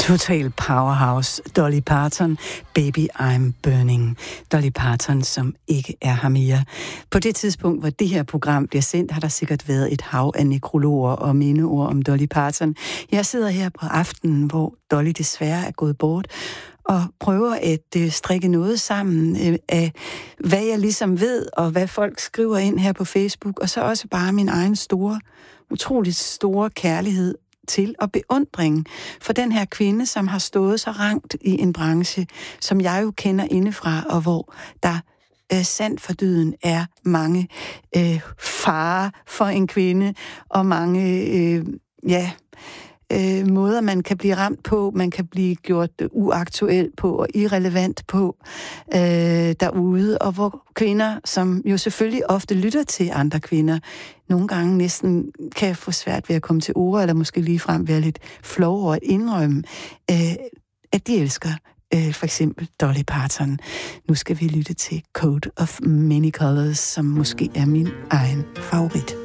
Total powerhouse, Dolly Parton, Baby I'm Burning. Dolly Parton, som ikke er her mere. På det tidspunkt, hvor det her program bliver sendt, har der sikkert været et hav af nekrologer og mindeord om Dolly Parton. Jeg sidder her på aftenen, hvor Dolly desværre er gået bort, og prøver at strikke noget sammen af, hvad jeg ligesom ved, og hvad folk skriver ind her på Facebook, og så også bare min egen utroligt store kærlighed til og beundring for den her kvinde, som har stået så rangt i en branche, som jeg jo kender indefra, og hvor der sandt for dyden er mange farer for en kvinde, og mange måder, man kan blive ramt på, man kan blive gjort uaktuel på og irrelevant på derude, og hvor kvinder, som jo selvfølgelig ofte lytter til andre kvinder, nogle gange næsten kan få svært ved at komme til ord, eller måske ligefrem være lidt flov over at indrømme, at de elsker for eksempel Dolly Parton. Nu skal vi lytte til Coat of Many Colors, som måske er min egen favorit.